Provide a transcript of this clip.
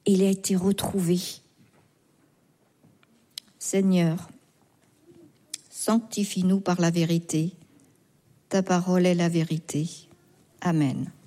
il a été retrouvé. Seigneur, sanctifie-nous par la vérité. Ta parole est la vérité. Amen.